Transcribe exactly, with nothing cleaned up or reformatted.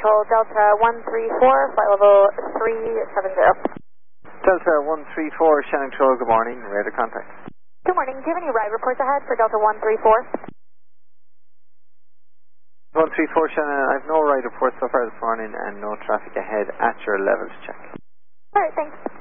control, Delta one three four, flight level three seven zero. Delta one three four, Shannon Control, good morning, radar contact. Good morning, do you have any ride reports ahead for Delta one three four? one three four, Shannon, I have no ride reports so far this morning and no traffic ahead at your levels check. Alright, thanks.